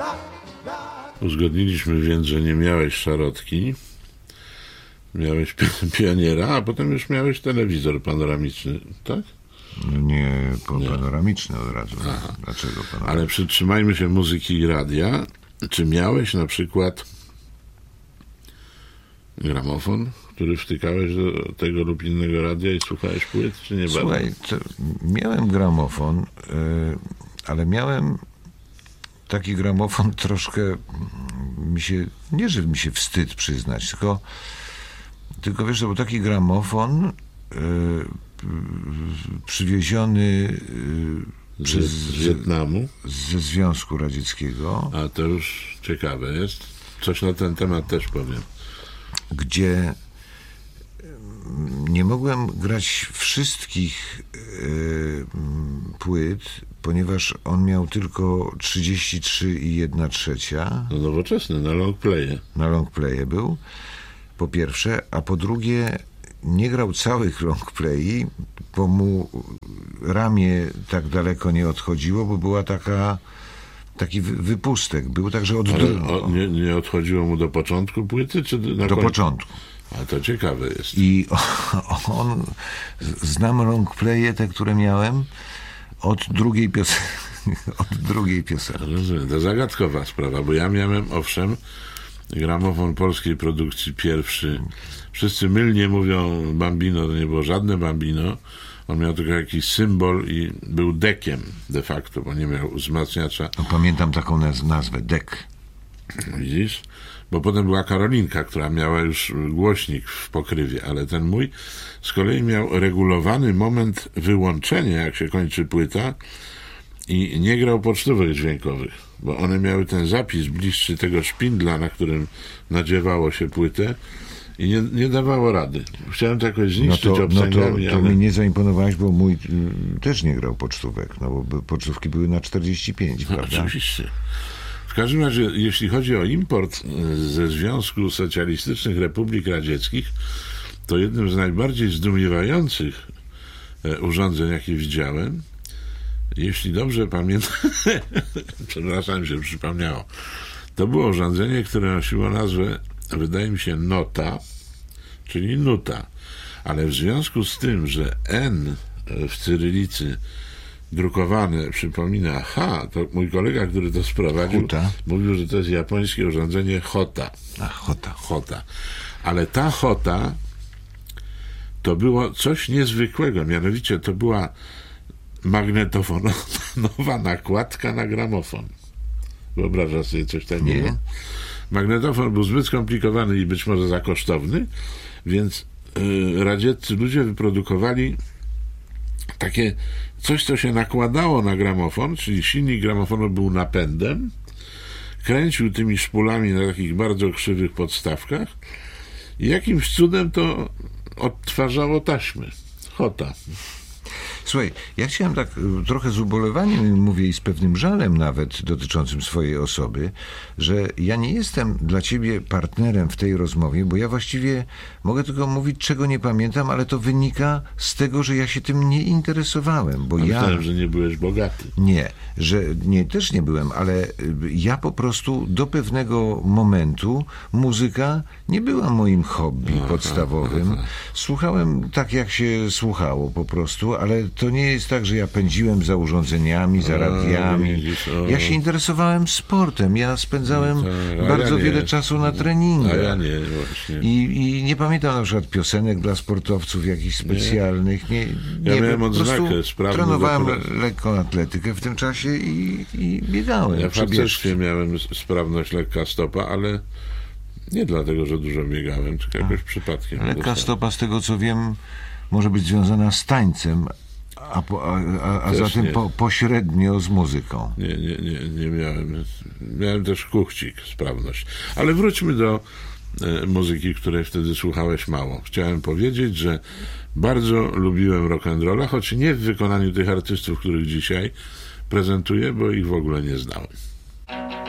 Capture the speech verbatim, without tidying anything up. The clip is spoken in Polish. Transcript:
Uzgodniliśmy więc, że nie miałeś szarotki, miałeś pioniera, a potem już miałeś telewizor panoramiczny, tak? No nie, po nie. panoramiczny od razu. Aha. Dlaczego panoramiczny? Ale przytrzymajmy się muzyki i radia. Czy miałeś na przykład gramofon, który wtykałeś do tego lub innego radia i słuchałeś płyt, czy nie bardzo? Słuchaj, to miałem gramofon, yy, ale miałem taki gramofon troszkę mi się, nie że mi się wstyd przyznać, tylko, tylko wiesz, to był taki gramofon yy, przywieziony yy, przez, z Wietnamu? Ze Związku Radzieckiego. A to już ciekawe jest. Coś na ten temat też powiem. Gdzie nie mogłem grać wszystkich yy, płyt, ponieważ on miał tylko trzydzieści trzy i jedna trzecia. No nowoczesny, na long playe. Na long playe był, po pierwsze, a po drugie nie grał całych long play, bo mu ramię tak daleko nie odchodziło, bo była taka taki wypustek był, także od... Ale o, nie, nie odchodziło mu do początku płyty, czy na do końcu? początku. A to ciekawe jest. I on, znam long playe, te, które miałem, od drugiej piosenki. Od drugiej piosenki. Rozumiem, to zagadkowa sprawa, bo ja miałem, owszem, gramofon polskiej produkcji pierwszy. Wszyscy mylnie mówią Bambino, to nie było żadne Bambino. On miał tylko jakiś symbol i był dekiem de facto, bo nie miał wzmacniacza. No, pamiętam taką naz- nazwę, dek. Widzisz? Bo potem była Karolinka, która miała już głośnik w pokrywie, ale ten mój z kolei miał regulowany moment wyłączenia, jak się kończy płyta, i nie grał pocztówek dźwiękowych, bo one miały ten zapis bliższy tego szpindla, na którym nadziewało się płytę, i nie, nie dawało rady. Chciałem to jakoś zniszczyć no to, obcęgami, no to, to ale... mi nie zaimponowałeś, bo mój y, też nie grał pocztówek, no bo by, pocztówki były na czterdzieści pięć, no, prawda? Oczywiście. W każdym razie, jeśli chodzi o import ze Związku Socjalistycznych Republik Radzieckich, to jednym z najbardziej zdumiewających urządzeń, jakie widziałem, jeśli dobrze pamiętam, przepraszam, się przypomniało, to było urządzenie, które nosiło nazwę, wydaje mi się, Nota, czyli nuta, ale w związku z tym, że N w cyrylicy drukowane przypomina H, to mój kolega, który to sprowadził, Huta. mówił, że to jest japońskie urządzenie Hota. A, Hota. Hota. Ale ta Hota to było coś niezwykłego, mianowicie to była magnetofonowa nakładka na gramofon. Wyobrażasz sobie coś takiego? Nie. Magnetofon był zbyt skomplikowany i być może za kosztowny, więc yy, radzieccy ludzie wyprodukowali takie coś, co się nakładało na gramofon, czyli silnik gramofonu był napędem, kręcił tymi szpulami na takich bardzo krzywych podstawkach i jakimś cudem to odtwarzało taśmy. Hota. Słuchaj, ja chciałem tak trochę z ubolewaniem, mówię i z pewnym żalem nawet dotyczącym swojej osoby, że ja nie jestem dla ciebie partnerem w tej rozmowie, bo ja właściwie mogę tylko mówić, czego nie pamiętam, ale to wynika z tego, że ja się tym nie interesowałem, bo A ja... myślałem, że nie byłeś bogaty. Nie, że nie, też nie byłem, ale ja po prostu do pewnego momentu muzyka nie była moim hobby aha, podstawowym. aha. Słuchałem tak, jak się słuchało po prostu, ale to nie jest tak, że ja pędziłem za urządzeniami, za radiami. O, widzisz, o. Ja się interesowałem sportem. Ja spędzałem No tak, bardzo ja wiele nie. czasu na treningach. A ja nie, właśnie. I, I nie pamiętam na przykład piosenek dla sportowców jakichś specjalnych. Nie, nie, Ja miałem po prostu odznakę sprawny trenowałem dokument. lekką atletykę w tym czasie i, i biegałem. Ja w przy harcerstwie bieżce. miałem sprawność lekka stopa, ale nie dlatego, że dużo biegałem, tylko jakoś przypadkiem. Lekka dostałem. stopa, z tego co wiem, może być związana z tańcem, a, po, a, a, a Też zatem nie. po, pośrednio z muzyką. Nie, nie, nie, nie miałem. Miałem też kuchcik, sprawność. Ale wróćmy do e, muzyki, której wtedy słuchałeś mało. Chciałem powiedzieć, że bardzo lubiłem rock'n'rolla, choć nie w wykonaniu tych artystów, których dzisiaj prezentuję, bo ich w ogóle nie znałem.